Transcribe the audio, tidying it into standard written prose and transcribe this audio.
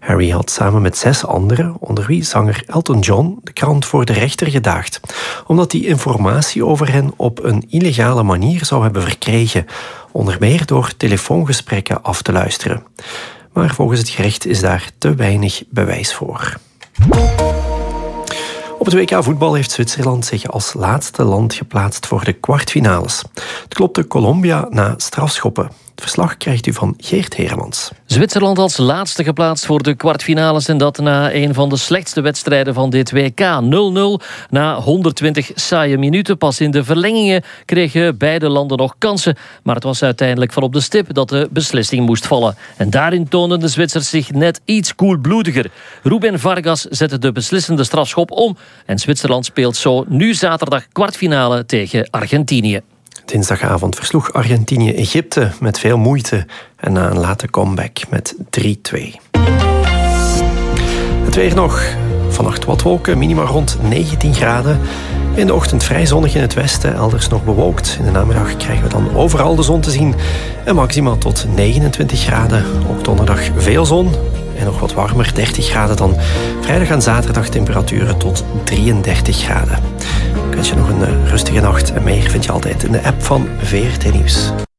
Harry had samen met 6 anderen, onder wie zanger Elton John, de krant voor de rechter gedaagd, omdat hij informatie over hen op een illegale manier zou hebben verkregen, onder meer door telefoongesprekken af te luisteren. Maar volgens het gerecht is daar te weinig bewijs voor. Op het WK voetbal heeft Zwitserland zich als laatste land geplaatst voor de kwartfinales. Het klopte Colombia na strafschoppen. Het verslag krijgt u van Geert Heremans. Zwitserland als laatste geplaatst voor de kwartfinales en dat na een van de slechtste wedstrijden van dit WK. 0-0 na 120 saaie minuten. Pas in de verlengingen kregen beide landen nog kansen. Maar het was uiteindelijk van op de stip dat de beslissing moest vallen. En daarin toonden de Zwitsers zich net iets koelbloediger. Rubén Vargas zette de beslissende strafschop om. En Zwitserland speelt zo nu zaterdag kwartfinale tegen Argentinië. Dinsdagavond versloeg Argentinië Egypte met veel moeite en na een late comeback met 3-2. Het weer nog. Vannacht wat wolken, minima rond 19 graden. In de ochtend vrij zonnig in het westen, elders nog bewolkt. In de namiddag krijgen we dan overal de zon te zien. En maximaal tot 29 graden. Ook donderdag veel zon en nog wat warmer, 30 graden dan. Vrijdag en zaterdag temperaturen tot 33 graden. Ik wens je nog een rustige nacht en meer vind je altijd in de app van VRT Nieuws.